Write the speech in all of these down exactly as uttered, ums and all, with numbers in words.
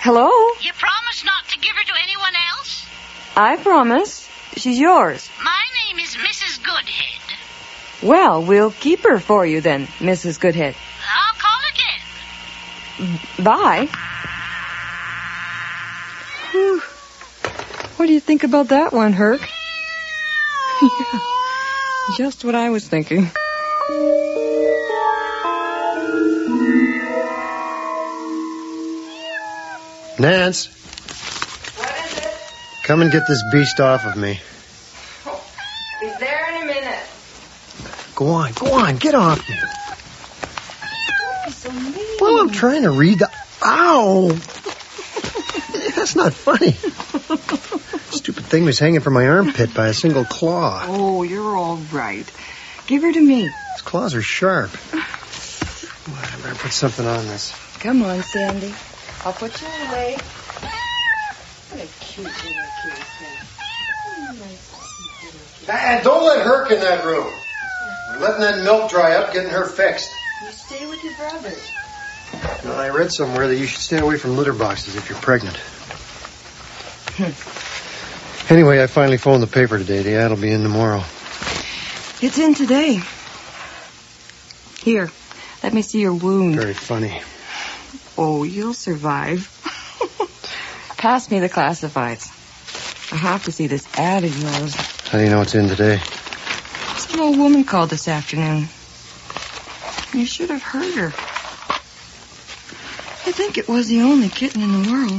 Hello? You promise not to give her to anyone else? I promise. She's yours. My name is Missus Goodhead. Well, we'll keep her for you then, Missus Goodhead. I'll call again. Bye. Whew. What do you think about that one, Herc? Yeah, just what I was thinking. Nance. What is it? Come and get this beast off of me. He's there in a minute. Go on, go on, get off me. Don't be so mean. Well, I'm trying to read the... Ow! That's not funny. Stupid thing was hanging from my armpit by a single claw. Oh, you're all right. Give her to me. His claws are sharp. Well, I better put something on this. Come on, Sandy. I'll put you away. What a cute little kitty cat. Dad, don't let Herc in that room. We're letting that milk dry up, getting her fixed. You stay with your brother. No, I read somewhere that you should stay away from litter boxes if you're pregnant. Anyway, I finally phoned the paper today. The ad will be in tomorrow. It's in today. Here, let me see your wound. Very funny. Oh, you'll survive. Pass me the classifieds. I have to see this ad of yours. How do you know it's in today? Some old woman called this afternoon. You should have heard her. I think it was the only kitten in the world.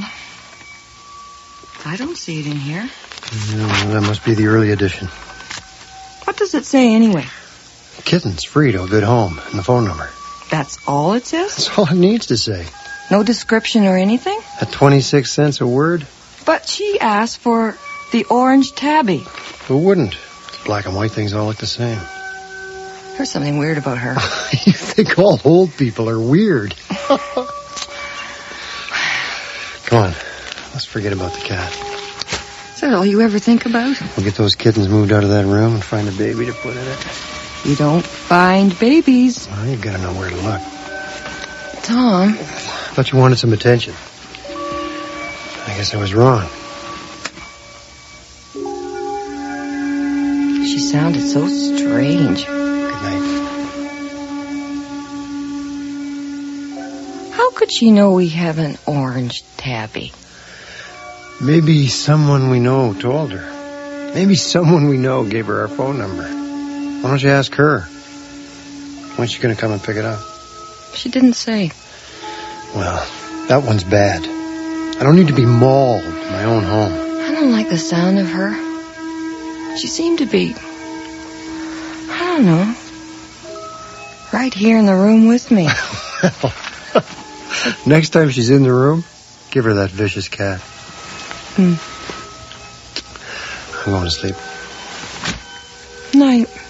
I don't see it in here. No, that must be the early edition. What does it say anyway? Kitten's free to a good home and the phone number. That's all it says? That's all it needs to say. No description or anything? At twenty-six cents a word? But she asked for the orange tabby. Who wouldn't? Black and white things all look the same. There's something weird about her. You think all old people are weird? Come on, let's forget about the cat. Is that all you ever think about? We'll get those kittens moved out of that room and find a baby to put in it. You don't find babies. Well, you gotta know where to look. Tom. I thought you wanted some attention. I guess I was wrong. She sounded so strange. Good night. How could she know we have an orange tabby? Maybe someone we know told her. Maybe someone we know gave her our phone number. Why don't you ask her? When's she going to come and pick it up? She didn't say. Well, that one's bad. I don't need to be mauled in my own home. I don't like the sound of her. She seemed to be, I don't know, right here in the room with me. Next time she's in the room, give her that vicious cat. Hmm. I'm going to sleep. Night.